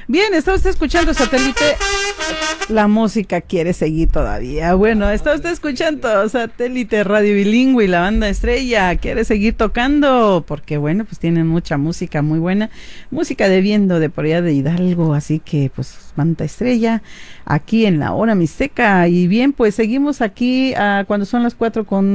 Bien, está usted escuchando Satélite. La música quiere seguir todavía. Bueno, está usted escuchando Satélite Radio Bilingüe y la banda Estrella quiere seguir tocando porque, bueno, pues tienen mucha música muy buena. Música de viento de por allá de Hidalgo, así que, pues, banda Estrella aquí en la hora mixteca. Y bien, pues seguimos aquí cuando son las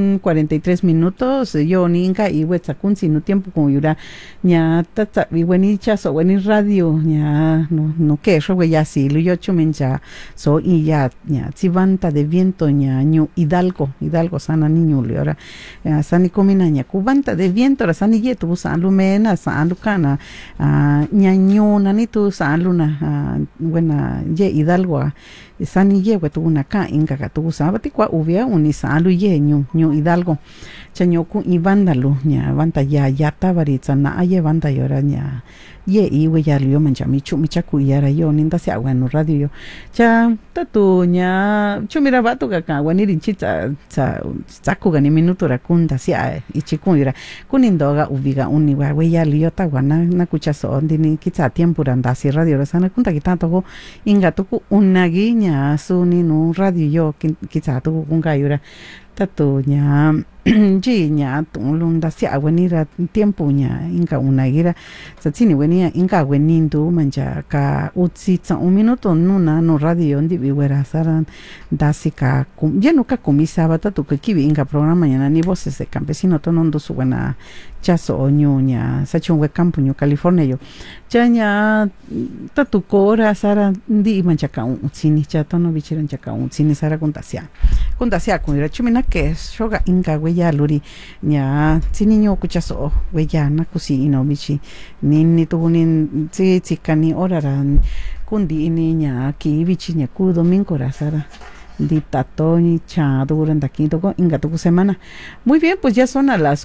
4:43. Yo, Ninka y Huetzacun, sin tiempo como yura, ña tata, y buenichas o buenis radio, ña no que eso, güey, ya sí, lo yo chumen ya, so y ya, ña, chivanta de viento, ña, ñu, Hidalgo, sana niño, le ahora, sani comina, ña, cubanta de viento, ahora sani yetu, san lumena, san lucana, ña, ñu, nanitu, san luna, buena, ye, Hidalgo, sani ye, güey, tu una ca, inga, tu sabati, cua, ubia, unisalu, ye, ñu, Hidalgo, chañoku, y vándalo, ña, vanta ya tabaritza, na, aye, vanta, y ahora, ña, ye, y güey, ya, yo, mancha, michaku, y ahora yo, ninda, sea, bueno, radio, yo, cha, tatu, ña, chumira, vato, caca, guanir, chita, saku, gani, minuto, racunda, sea, y chiku, y ahora, kunindoga, ubiga, uniwa, güey, ya, yo, ta, guana, na, cuchazo, dini, quizá, tiempo, randa, si radio, sana, kunta, quitando, inga, tuku, una guiña, suni, no, radio, yo, quizá, tuku, kunga, y ahora, tatu, ña, ña, lunda sia wenira tiempo ña inka una gira satsini wenia inka wenindu manja ka utsitsa un minuto nuna no radio ndi biwera saran dasika lleno ka comisaba tatu que kibi inka programa ñana ni voces de campesino tonondo su buena chaso oñuña sachunwe campo ñu California yo chaña tatu kora sara ndi manja ka utsini chatono bichiran chaka utsini sara kuntasia kunira chumina que shoga inka ya luri nya siniño kuchaso weya na kusino bichi nini tunin tsikani oraran kundi ini nya ki bichi nya ku domingo rasara dictatoni cha durante aquí tocó inga tu semana. Muy bien, pues ya son a las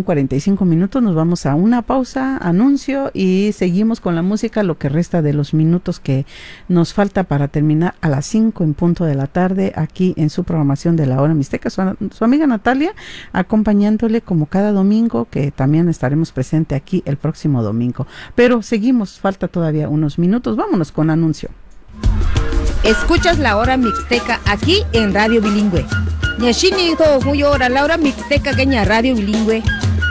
4:45. Nos vamos a una pausa, anuncio y seguimos con la música lo que resta de los minutos que nos falta para terminar a las 5 en punto de la tarde aquí en su programación de la hora mixteca. Su amiga Natalia acompañándole como cada domingo, que también estaremos presente aquí el próximo domingo. Pero seguimos, falta todavía unos minutos. Vámonos con anuncio. Escuchas la hora mixteca aquí en Radio Bilingüe. Ñashini to huyora la hora mixteca que Radio Bilingüe.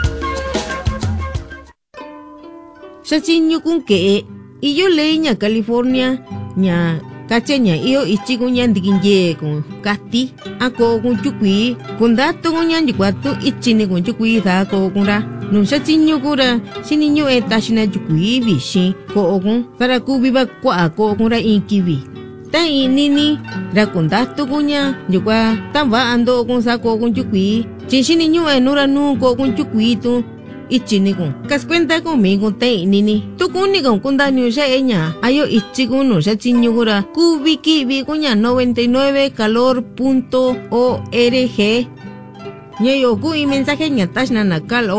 Shachinyo kun que y yo leña California ña cacheña yo ichigo ñan diginye con casti ako con chukui con dato con ñan yuatu ichine con chukui da ko kunra no shachinyo kura siniño etashina chukui bishi ko con para kubiba kwa ko kunra inkibi ta inini racondato kunya yukwa tamba ando con saco con chukui chinchini ñu enura nu ko con chukui tu ichini con kas cuenta conmigo ta inini tu kuni con kundanyo sha enya ayo ichigo no sha chinyugura kubiki bi kunya 99calor.org ñeyo ku i mensaje ña tashna nakal